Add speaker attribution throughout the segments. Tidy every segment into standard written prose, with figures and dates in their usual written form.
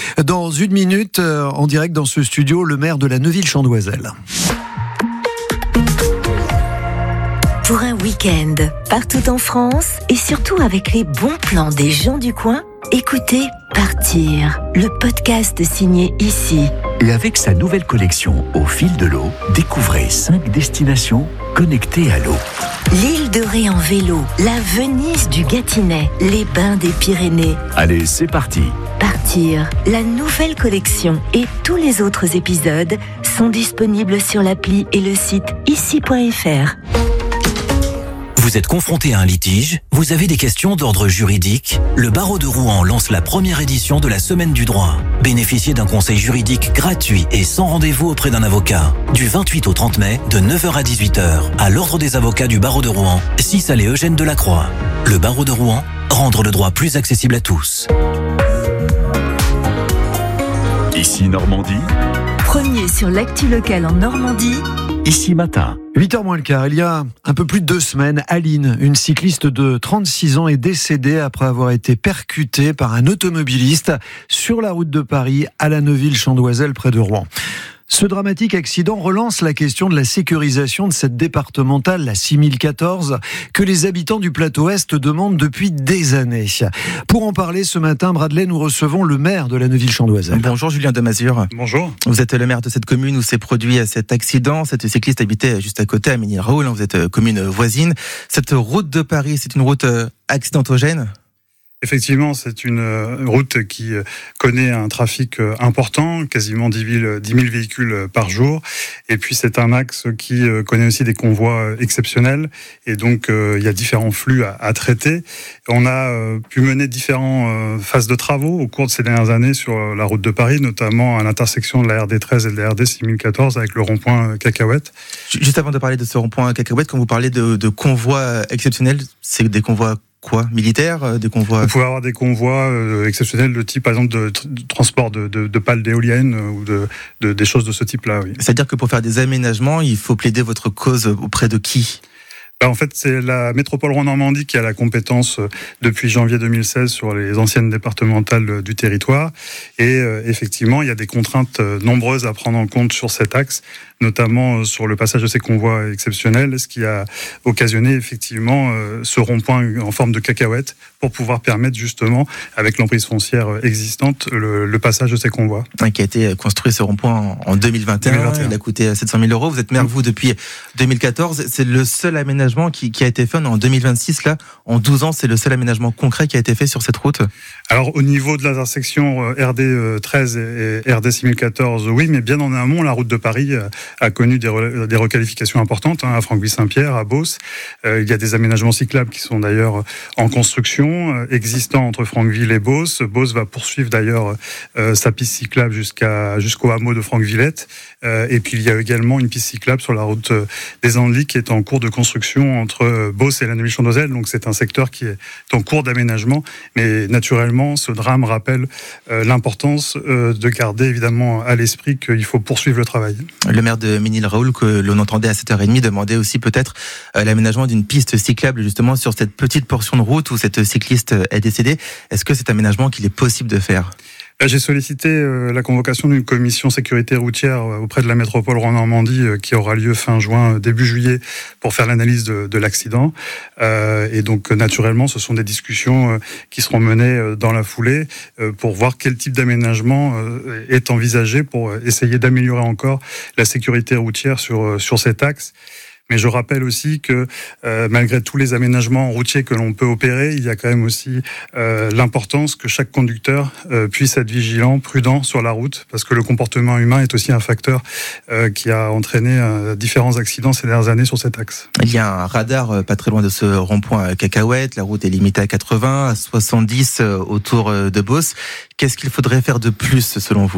Speaker 1: Dans une minute, en direct dans ce studio, le maire de la Neuville-Chandoiselle.
Speaker 2: Pour un week-end, partout en France et surtout avec les bons plans des gens du coin, écoutez Partir, le podcast signé Ici.
Speaker 3: Et avec sa nouvelle collection Au fil de l'eau, découvrez 5 destinations connectées à l'eau.
Speaker 2: L'île de Ré en vélo, la Venise du Gâtinais, les bains des Pyrénées.
Speaker 3: Allez, c'est parti.
Speaker 2: Partir, la nouvelle collection et tous les autres épisodes sont disponibles sur l'appli et le site ici.fr.
Speaker 4: Vous êtes confronté à un litige, vous avez des questions d'ordre juridique. Le barreau de Rouen lance la première édition de la Semaine du droit. Bénéficiez d'un conseil juridique gratuit et sans rendez-vous auprès d'un avocat. Du 28 au 30 mai, de 9h à 18h, à l'Ordre des avocats du barreau de Rouen, 6 allée Eugène Delacroix. Le barreau de Rouen, rendre le droit plus accessible à tous.
Speaker 3: Ici Normandie.
Speaker 2: Premier sur l'actu locale en Normandie.
Speaker 3: Ici Matin.
Speaker 1: 8h moins le quart, il y a un peu plus de 2 semaines, Aline, une cycliste de 36 ans, est décédée après avoir été percutée par un automobiliste sur la route de Paris à la Neuville-Chandoiselle près de Rouen. Ce dramatique accident relance la question de la sécurisation de cette départementale, la 6014, que les habitants du plateau Est demandent depuis des années. Pour en parler ce matin, Bradley, nous recevons le maire de la Neuville-Chandoiselle.
Speaker 5: Bonjour Julien Demazure.
Speaker 6: Bonjour.
Speaker 5: Vous êtes le maire de cette commune où s'est produit cet accident. Cette cycliste habitait juste à côté, à Ménil-Raoul. Vous êtes commune voisine. Cette route de Paris, c'est une route accidentogène ?
Speaker 6: Effectivement, c'est une route qui connaît un trafic important, quasiment 10 000 véhicules par jour. Et puis, c'est un axe qui connaît aussi des convois exceptionnels. Et donc, il y a différents flux à traiter. On a pu mener différentes phases de travaux au cours de ces dernières années sur la route de Paris, notamment à l'intersection de la RD 13 et de la RD 6014 avec le rond-point Cacahuète.
Speaker 5: Juste avant de parler de ce rond-point Cacahuète, quand vous parlez de convois exceptionnels, c'est des convois quoi, militaires, des convois...
Speaker 6: Vous pouvez avoir des convois exceptionnels de type, par exemple, de transport de pales d'éoliennes ou des choses de ce type-là. Oui.
Speaker 5: C'est-à-dire que pour faire des aménagements, il faut plaider votre cause auprès de qui ?
Speaker 6: En fait, c'est la métropole Rouen-Normandie qui a la compétence depuis janvier 2016 sur les anciennes départementales du territoire. Et effectivement, il y a des contraintes nombreuses à prendre en compte sur cet axe, notamment sur le passage de ces convois exceptionnels, ce qui a occasionné effectivement ce rond-point en forme de cacahuète pour pouvoir permettre justement, avec l'emprise foncière existante, le passage de ces convois.
Speaker 5: Qui a été construit ce rond-point en 2021. Il a coûté 700 000 €. Vous êtes maire, vous, depuis 2014. C'est le seul aménagement qui a été fait en 2026. Là, en 12 ans, c'est le seul aménagement concret qui a été fait sur cette route.
Speaker 6: Alors, au niveau de l'intersection RD 13 et RD 6014, oui, mais bien en amont, la route de Paris a connu des requalifications importantes, à Franqueville-Saint-Pierre, à Beauce. Il y a des aménagements cyclables qui sont d'ailleurs en construction, existants entre Franqueville et Beauce. Beauce va poursuivre d'ailleurs sa piste cyclable jusqu'au hameau de Franquevillette. Et puis, il y a également une piste cyclable sur la route des Andelys qui est en cours de construction entre Beauce et la Neuville-Chandoiselle. Donc, c'est un secteur qui est en cours d'aménagement. Mais naturellement, ce drame rappelle l'importance de garder évidemment à l'esprit qu'il faut poursuivre le travail.
Speaker 5: Le maire de Ménil-Raoul, que l'on entendait à 7h30, demandait aussi peut-être l'aménagement d'une piste cyclable justement sur cette petite portion de route où cette cycliste est décédée. Est-ce que cet aménagement qu'il est possible de faire ?
Speaker 6: J'ai sollicité la convocation d'une commission sécurité routière auprès de la métropole Rouen-Normandie qui aura lieu fin juin, début juillet, pour faire l'analyse de l'accident. Et donc, naturellement, ce sont des discussions qui seront menées dans la foulée pour voir quel type d'aménagement est envisagé pour essayer d'améliorer encore la sécurité routière sur cet axe. Mais je rappelle aussi que malgré tous les aménagements routiers que l'on peut opérer, il y a quand même aussi l'importance que chaque conducteur puisse être vigilant, prudent sur la route, parce que le comportement humain est aussi un facteur qui a entraîné différents accidents ces dernières années sur cet axe.
Speaker 5: Il y a un radar pas très loin de ce rond-point Cacahuète, la route est limitée à 80, à 70 autour de Beauce. Qu'est-ce qu'il faudrait faire de plus selon vous ?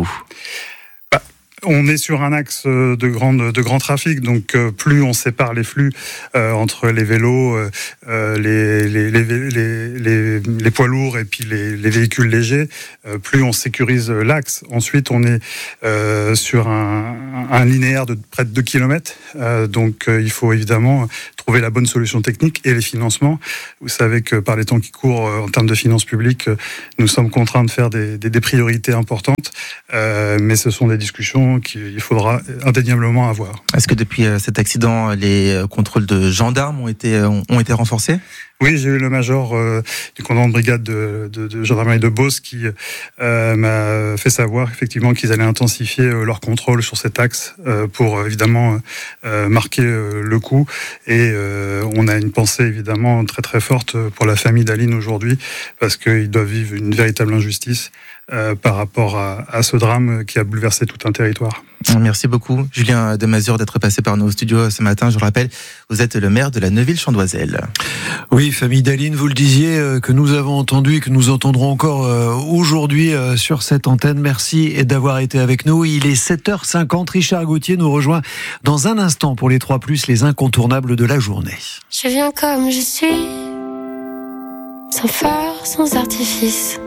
Speaker 6: On est sur un axe de grand trafic, donc plus on sépare les flux entre les vélos, les poids lourds et puis les véhicules légers, plus on sécurise l'axe. Ensuite, on est sur un linéaire de près de 2 km, donc il faut évidemment trouver la bonne solution technique et les financements. Vous savez que par les temps qui courent, en termes de finances publiques, nous sommes contraints de faire des priorités importantes, mais ce sont des discussions qu'il faudra indéniablement avoir.
Speaker 5: Est-ce que depuis cet accident, les contrôles de gendarmes ont été renforcés ?
Speaker 6: Oui, j'ai eu le major du commandant de brigade de gendarmerie de Beauce qui m'a fait savoir effectivement qu'ils allaient intensifier leur contrôle sur cet axe pour évidemment marquer le coup. Et on a une pensée évidemment très très forte pour la famille d'Aline aujourd'hui, parce qu'ils doivent vivre une véritable injustice par rapport à ce drame qui a bouleversé tout un territoire.
Speaker 5: Merci beaucoup, Julien de Mazure, d'être passé par nos studios ce matin. Je le rappelle, vous êtes le maire de la Neuville-Chandoiselle.
Speaker 1: Oui, famille d'Aline, vous le disiez, que nous avons entendu et que nous entendrons encore aujourd'hui sur cette antenne. Merci d'avoir été avec nous. Il est 7h50. Richard Gauthier nous rejoint dans un instant pour les 3+, les incontournables de la journée.
Speaker 7: Je viens comme je suis, sans phare, sans artifice.